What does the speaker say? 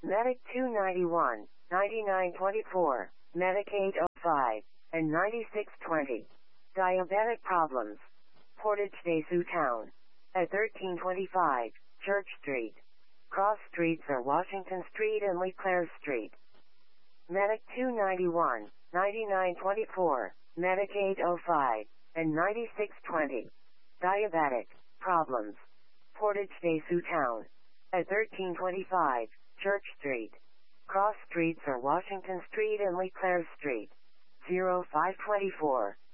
Medic 291, 9924, Medicaid 05, and 9620. Diabetic problems. Portage de Sioux Town. At 1325, Church Street. Cross streets are Washington Street and LeClaire Street. Medic 291, 9924, Medicaid 05, and 9620. Diabetic problems. Portage de Sioux Town. At 1325, Church Street. Cross streets are Washington Street and LeClaire Street. 0524.